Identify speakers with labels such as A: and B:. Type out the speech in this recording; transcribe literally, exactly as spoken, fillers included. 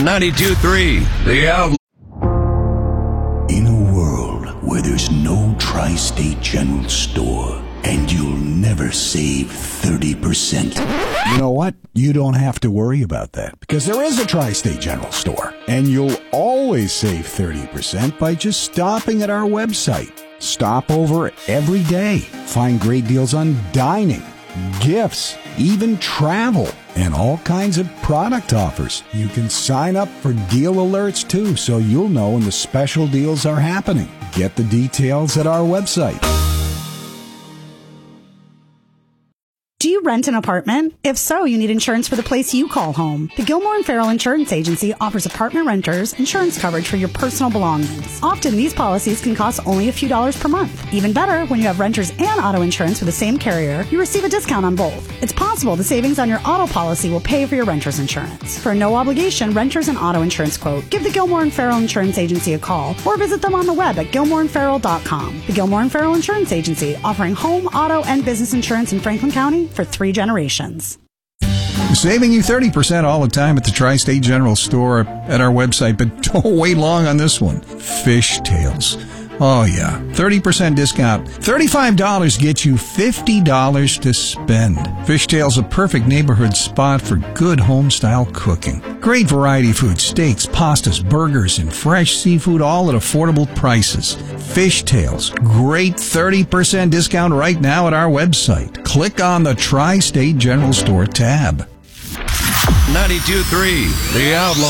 A: ninety-two point three, The Outlaw.
B: In a world where there's no Tri-State General Store and you'll never save thirty percent. You know what? You don't have to worry about that because there is a Tri-State General Store. And you'll always save thirty percent by just stopping at our website. Stop over every day. Find great deals on dining, gifts, even travel, and all kinds of product offers. You can sign up for deal alerts too, so you'll know when the special deals are happening. Get the details at our website.
C: Do you rent an apartment? If so, you need insurance for the place you call home. The Gilmore and Farrell Insurance Agency offers apartment renters insurance coverage for your personal belongings. Often, these policies can cost only a few dollars per month. Even better, when you have renters and auto insurance with the same carrier, you receive a discount on both. It's possible the savings on your auto policy will pay for your renter's insurance. For a no-obligation renters and auto insurance quote, give the Gilmore and Farrell Insurance Agency a call or visit them on the web at gilmore and farrell dot com. The Gilmore and Farrell Insurance Agency, offering home, auto, and business insurance in Franklin County for three generations.
D: Saving you thirty percent all the time at the Tri-State General Store at our website, but don't wait long on this one. Fishtails. Oh, yeah. thirty percent discount. thirty-five dollars gets you fifty dollars to spend. Fishtail's a perfect neighborhood spot for good home-style cooking. Great variety food, steaks, pastas, burgers, and fresh seafood, all at affordable prices. Fishtails. Great thirty percent discount right now at our website. Click on the Tri-State General Store tab.
A: ninety-two point three, The Outlaw.